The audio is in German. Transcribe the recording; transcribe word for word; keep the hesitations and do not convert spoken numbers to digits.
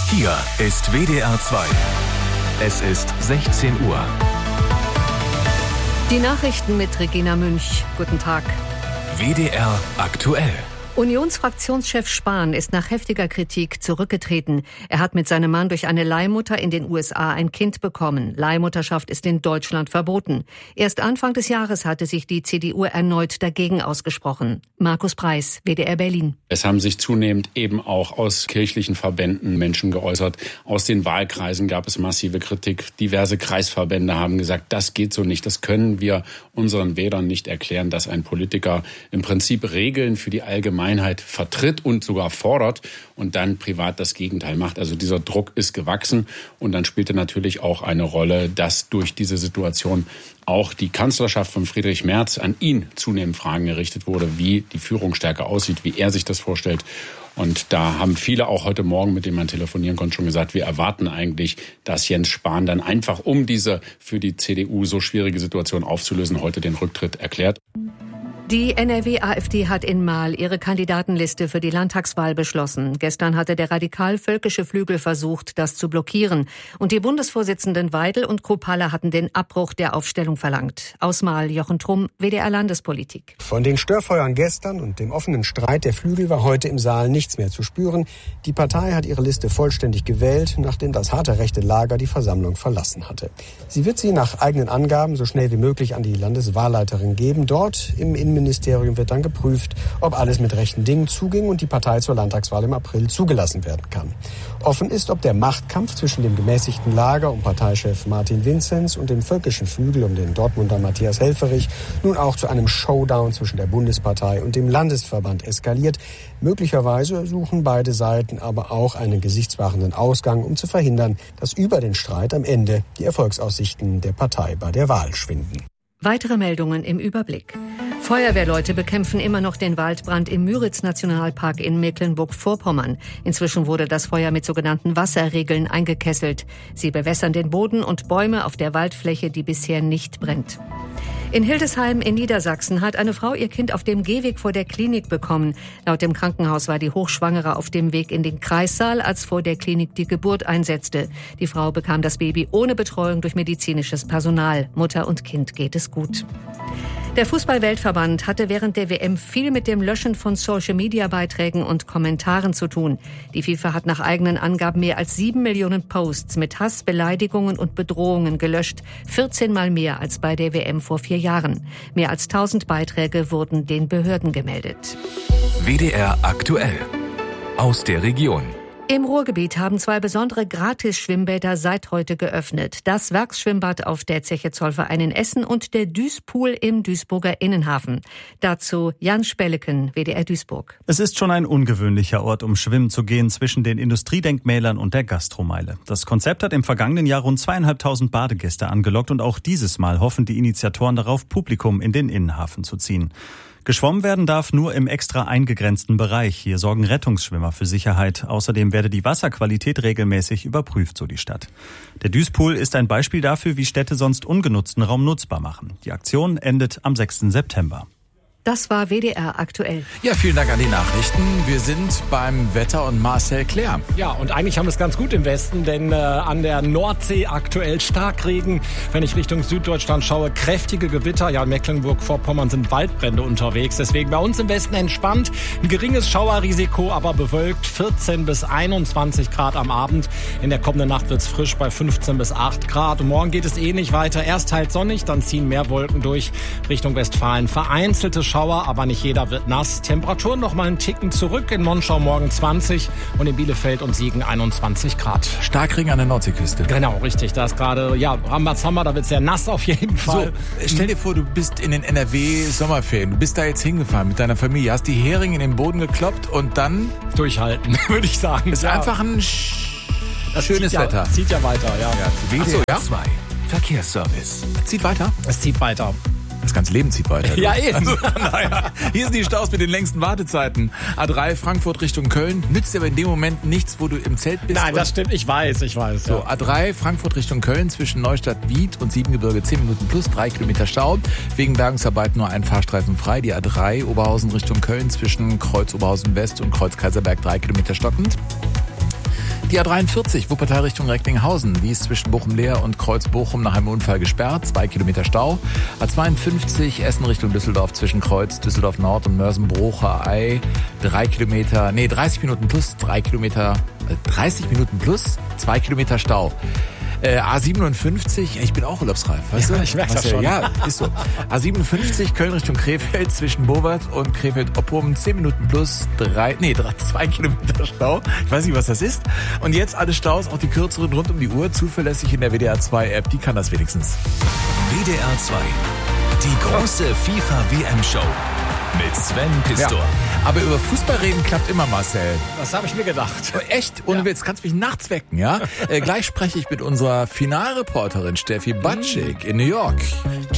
Hier ist W D R zwei. Es ist sechzehn Uhr. Die Nachrichten mit Regina Münch. Guten Tag. W D R aktuell. Unionsfraktionschef Spahn ist nach heftiger Kritik zurückgetreten. Er hat mit seinem Mann durch eine Leihmutter in den U S A ein Kind bekommen. Leihmutterschaft ist in Deutschland verboten. Erst Anfang des Jahres hatte sich die C D U erneut dagegen ausgesprochen. Markus Preis, W D R Berlin. Es haben sich zunehmend eben auch aus kirchlichen Verbänden Menschen geäußert. Aus den Wahlkreisen gab es massive Kritik. Diverse Kreisverbände haben gesagt, das geht so nicht. Das können wir unseren Wählern nicht erklären, dass ein Politiker im Prinzip Regeln für die Allgemeinheit vertritt und sogar fordert und dann privat das Gegenteil macht. Also dieser Druck ist gewachsen und dann spielte natürlich auch eine Rolle, dass durch diese Situation auch die Kanzlerschaft von Friedrich Merz an ihn zunehmend Fragen gerichtet wurde, wie die Führungsstärke aussieht, wie er sich das vorstellt. Und da haben viele auch heute Morgen, mit denen man telefonieren konnte, schon gesagt, wir erwarten eigentlich, dass Jens Spahn dann einfach, um diese für die C D U so schwierige Situation aufzulösen, heute den Rücktritt erklärt. Die N R W-AfD hat in Marl ihre Kandidatenliste für die Landtagswahl beschlossen. Gestern hatte der radikal-völkische Flügel versucht, das zu blockieren. Und die Bundesvorsitzenden Weidel und Kruppalla hatten den Abbruch der Aufstellung verlangt. Aus Marl, Jochen Trumm, W D R Landespolitik. Von den Störfeuern gestern und dem offenen Streit der Flügel war heute im Saal nichts mehr zu spüren. Die Partei hat ihre Liste vollständig gewählt, nachdem das harte rechte Lager die Versammlung verlassen hatte. Sie wird sie nach eigenen Angaben so schnell wie möglich an die Landeswahlleiterin geben. Dort im Innenministerium Ministerium wird dann geprüft, ob alles mit rechten Dingen zuging und die Partei zur Landtagswahl im April zugelassen werden kann. Offen ist, ob der Machtkampf zwischen dem gemäßigten Lager um Parteichef Martin Vinzenz und dem völkischen Flügel um den Dortmunder Matthias Helfferich nun auch zu einem Showdown zwischen der Bundespartei und dem Landesverband eskaliert. Möglicherweise suchen beide Seiten aber auch einen gesichtswahrenden Ausgang, um zu verhindern, dass über den Streit am Ende die Erfolgsaussichten der Partei bei der Wahl schwinden. Weitere Meldungen im Überblick. Feuerwehrleute bekämpfen immer noch den Waldbrand im Müritz-Nationalpark in Mecklenburg-Vorpommern. Inzwischen wurde das Feuer mit sogenannten Wasserregeln eingekesselt. Sie bewässern den Boden und Bäume auf der Waldfläche, die bisher nicht brennt. In Hildesheim in Niedersachsen hat eine Frau ihr Kind auf dem Gehweg vor der Klinik bekommen. Laut dem Krankenhaus war die Hochschwangere auf dem Weg in den Kreissaal, als vor der Klinik die Geburt einsetzte. Die Frau bekam das Baby ohne Betreuung durch medizinisches Personal. Mutter und Kind geht es gut. Der Fußball-Weltverband hatte während der W M viel mit dem Löschen von Social-Media-Beiträgen und Kommentaren zu tun. Die FIFA hat nach eigenen Angaben mehr als sieben Millionen Posts mit Hass, Beleidigungen und Bedrohungen gelöscht. vierzehn Mal mehr als bei der W M vor vier Jahren. Mehr als tausend Beiträge wurden den Behörden gemeldet. W D R aktuell. Aus der Region. Im Ruhrgebiet haben zwei besondere Gratis-Schwimmbäder seit heute geöffnet. Das Werksschwimmbad auf der Zeche Zollverein in Essen und der Duispool im Duisburger Innenhafen. Dazu Jan Spelleken, W D R Duisburg. Es ist schon ein ungewöhnlicher Ort, um schwimmen zu gehen zwischen den Industriedenkmälern und der Gastromeile. Das Konzept hat im vergangenen Jahr rund zweieinhalbtausend Badegäste angelockt und auch dieses Mal hoffen die Initiatoren darauf, Publikum in den Innenhafen zu ziehen. Geschwommen werden darf nur im extra eingegrenzten Bereich. Hier sorgen Rettungsschwimmer für Sicherheit. Außerdem werde die Wasserqualität regelmäßig überprüft, so die Stadt. Der Duispool ist ein Beispiel dafür, wie Städte sonst ungenutzten Raum nutzbar machen. Die Aktion endet am sechsten September. Das war W D R aktuell. Ja, vielen Dank an die Nachrichten. Wir sind beim Wetter und Marcel Claire. Ja, und eigentlich haben wir es ganz gut im Westen, denn äh, an der Nordsee aktuell Starkregen. Wenn ich Richtung Süddeutschland schaue, kräftige Gewitter. Ja, in Mecklenburg-Vorpommern sind Waldbrände unterwegs. Deswegen bei uns im Westen entspannt. Ein geringes Schauerrisiko, aber bewölkt. vierzehn bis einundzwanzig Grad am Abend. In der kommenden Nacht wird es frisch bei fünfzehn bis acht Grad. Und morgen geht es ähnlich weiter. Erst teils sonnig, dann ziehen mehr Wolken durch Richtung Westfalen. Vereinzelte Schauer, aber nicht jeder wird nass. Temperaturen noch mal einen Ticken zurück. In Monschau morgen zwanzig und in Bielefeld und Siegen einundzwanzig Grad. Starkregen an der Nordseeküste. Genau, richtig. Da ist gerade, ja, Rambazamba, da wird es sehr nass auf jeden Fall. So, stell dir vor, du bist in den N R W-Sommerferien. Du bist da jetzt hingefahren mit deiner Familie, hast die Heringe in den Boden gekloppt und dann... Durchhalten, würde ich sagen. Ist ja einfach ein sch- schönes zieht Wetter. Ja, zieht ja weiter, ja. ja. W D R zwei. Verkehrsservice. Zieht weiter? Es zieht weiter. Das ganze Leben zieht weiter. Ja, eben. Also, naja, hier sind die Staus mit den längsten Wartezeiten. A drei Frankfurt Richtung Köln. Nützt dir aber in dem Moment nichts, wo du im Zelt bist. Nein, das stimmt. Ich weiß, ich weiß. So, ja. A drei Frankfurt Richtung Köln zwischen Neustadt-Wied und Siebengebirge zehn Minuten plus, drei Kilometer Stau. Wegen Bergungsarbeit nur ein Fahrstreifen frei. Die A drei Oberhausen Richtung Köln zwischen Kreuz Oberhausen West und Kreuz Kaiserberg drei Kilometer stockend. Die A dreiundvierzig, Wuppertal Richtung Recklinghausen. Die ist zwischen Bochum-Leer und Kreuz-Bochum nach einem Unfall gesperrt. Zwei Kilometer Stau. A zweiundfünfzig, Essen Richtung Düsseldorf zwischen Kreuz, Düsseldorf Nord und Mörsen-Brocher Ei. Drei Kilometer, nee, dreißig Minuten plus, drei Kilometer, äh, dreißig Minuten plus, zwei Kilometer Stau. Äh, A siebenundfünfzig, ich bin auch urlaubsreif, weißt ja, du? Ich merke das schon. Ja, ist so. A siebenundfünfzig, Köln Richtung Krefeld zwischen Bowert und Krefeld-Oppum, zehn Minuten plus, drei, nee, drei, zwei Kilometer Stau. Ich weiß nicht, was das ist. Und jetzt alle Staus, auch die kürzeren rund um die Uhr, zuverlässig in der W D R zwei App, die kann das wenigstens. W D R zwei, die große FIFA-W M-Show mit Sven Pistor. Ja. Aber über Fußball reden klappt immer, Marcel. Was habe ich mir gedacht? Echt? Ohne Ja. Witz, kannst mich nachts wecken, ja? äh, gleich spreche ich mit unserer Finalreporterin Steffi Batschik in New York.